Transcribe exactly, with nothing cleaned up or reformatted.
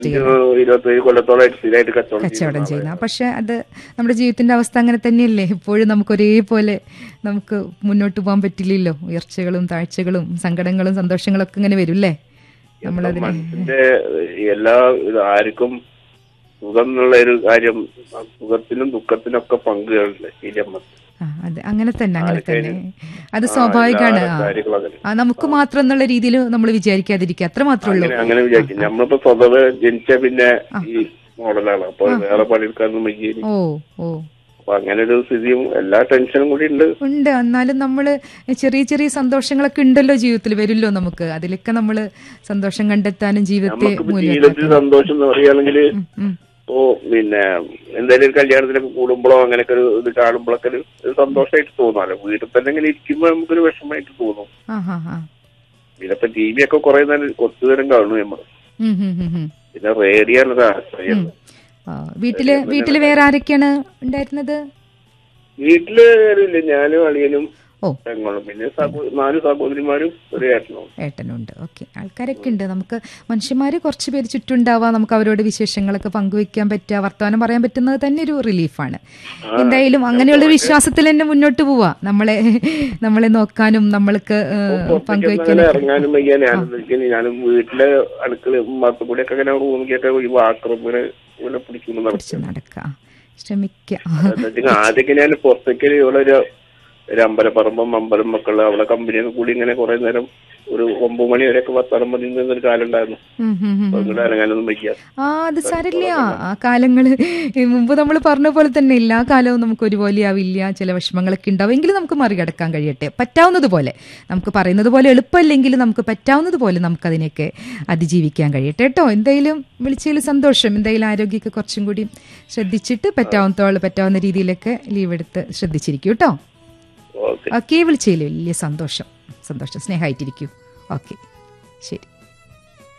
ഇരുപത്തേഴ് കൊല്ലത്തോളമായിട്ട് സ്ഥിരമായിട്ട് കച്ചവടം കച്ചവടം ചെയ്യുന്ന. പക്ഷെ അത് നമ്മുടെ ജീവിതത്തിന്റെ അവസ്ഥ അങ്ങനെ തന്നെയല്ലേ, എപ്പോഴും നമുക്ക് ഒരേപോലെ നമുക്ക് മുന്നോട്ട് പോകാൻ പറ്റില്ലല്ലോ. ഉയർച്ചകളും താഴ്ചകളും സങ്കടങ്ങളും സന്തോഷങ്ങളും ഒക്കെ ഇങ്ങനെ വരും അല്ലേ നമ്മളതിന്. മനസ്സിന്റെ എല്ലാ ആർക്കും സുഖം എന്നുള്ള ഒരു കാര്യം, സുഖത്തിനും ദുഃഖത്തിനും ഒക്കെ പങ്കുകളില്ലേ ശരിയമ്മ. അതെ, അങ്ങനെ തന്നെ അങ്ങനെ തന്നെ അത് സ്വാഭാവികമാണ്. ആ നമുക്ക് മാത്രം എന്നുള്ള രീതിയിൽ നമ്മൾ വിചാരിക്കാതിരിക്കുക, അത്ര മാത്രമേ ഉള്ളൂ. അങ്ങനെ വിചാരിക്കും. നമ്മളിപ്പോ സ്വതവേ ജനിച്ച പിന്നെ ഈ മോഡലാണ്, അപ്പൊ വേറെ പണിയെടുക്കാനൊന്നും വയ്യ. ഓ ഓ അപ്പൊ അങ്ങനെ ഒരു സ്ഥിതിയും എല്ലാ ടെൻഷനും കൂടി ഉണ്ട് ഉണ്ട് എന്നാലും നമ്മള് ചെറിയ ചെറിയ സന്തോഷങ്ങളൊക്കെ ഉണ്ടല്ലോ ജീവിതത്തിൽ, വരുമല്ലോ നമുക്ക്. അതിലൊക്കെ നമ്മള് സന്തോഷം കണ്ടെത്താനും ജീവിതത്തെ ജീവിതത്തിൽ സന്തോഷം എന്ന് പറയുകയാണെങ്കിൽ ഇപ്പോ പിന്നെ എന്തായാലും ഒരു കല്യാണത്തിനൊക്കെ കൂടുമ്പോഴോ അങ്ങനെയൊക്കെ ഒരു ഇത് കാണുമ്പോഴൊക്കെ ഒരു സന്തോഷമായിട്ട് തോന്നാലോ. വീട്ടിൽ തന്നെ ഇങ്ങനെ ഇരിക്കുമ്പോ നമുക്കൊരു വിഷമമായിട്ട് തോന്നും. ഇതിപ്പോ ടി വി ഒക്കെ കുറെ നേരം ഒത്തുതരം കാണും നമ്മള്. പിന്നെ റേഡിയോ ആശ്രയം. വീട്ടില് വീട്ടില് വേറെ ആരൊക്കെയാണ് ഉണ്ടായിരുന്നത്? വീട്ടില് ഇല്ല, ഞാനും അളിയനും പെങ്ങളും പിന്നെ നാല് സഹോദരിമാരും ഒരു ഏട്ടനും ഏട്ടനും ഉണ്ട്. ഓക്കെ, ആൾക്കാരൊക്കെ ഉണ്ട്. നമുക്ക് മനുഷ്യന്മാര് കുറച്ച് പേര് ചുറ്റുണ്ടാവാം, നമുക്ക് അവരോട് വിശേഷങ്ങളൊക്കെ പങ്കുവെക്കാൻ പറ്റുക, വർത്തമാനം പറയാൻ പറ്റുന്നത് തന്നെ ഒരു റിലീഫാണ്. എന്തായാലും അങ്ങനെയുള്ള വിശ്വാസത്തിൽ തന്നെ മുന്നോട്ട് പോവാ. നമ്മളെ നമ്മളെ നോക്കാനും നമ്മൾക്ക് പങ്കുവെക്കാനും ഇറങ്ങാനും വയ്യ. ഞാനും വീട്ടിലെ അടുക്കള കൂടെയൊക്കെ അങ്ങനെ റൂമിലൊക്കെ വാക്കറപ്പിനെ പിടിച്ചു നടക്കാം ശ്രമിക്കാം. ആദ്യമൊക്കെ ഞാൻ പുറത്തേക്ക് ഇവിടെ ഒരു ഒരു അമ്പലപ്പറമ്പും അമ്പലം മക്കള് അവിടെ കമ്പനിയൊക്കെ കൂടി ഇങ്ങനെ കുറെ നേരം ഒരു ഒമ്പത് മണി വരെയൊക്കെ പത്താറം മണി നിന്നൊരു കാലം ഉണ്ടായിരുന്നു. ഇറങ്ങാനൊന്നും വയ്യ. ആ അത് സാരമില്ല, ആ കാലങ്ങള് മുമ്പ് നമ്മൾ പറഞ്ഞ പോലെ തന്നെ എല്ലാ കാലവും നമുക്ക് ഒരുപോലെ ആവില്ല. ചില വിഷമങ്ങളൊക്കെ ഉണ്ടാവും, എങ്കിലും നമുക്ക് മറികടക്കാൻ കഴിയട്ടെ പറ്റാവുന്നത് പോലെ. നമുക്ക് പറയുന്നത് പോലെ എളുപ്പമല്ലെങ്കിലും നമുക്ക് പറ്റാവുന്നത് പോലെ നമുക്കതിനെയൊക്കെ അതിജീവിക്കാൻ കഴിയട്ടെ കേട്ടോ. എന്തായാലും വിളിച്ചതിൽ സന്തോഷം. എന്തായാലും ആരോഗ്യമൊക്കെ കുറച്ചും കൂടി ശ്രദ്ധിച്ചിട്ട് പറ്റാവുന്നത്തോളം പറ്റാവുന്ന രീതിയിലൊക്കെ ലീവ് എടുത്ത് ശ്രദ്ധിച്ചിരിക്കും കേട്ടോ. ഓക്കെ, വിളിച്ചതിൽ വലിയ സന്തോഷം. സന്തോഷം, സ്നേഹമായിട്ടിരിക്കൂ. ഓക്കെ, ശരി.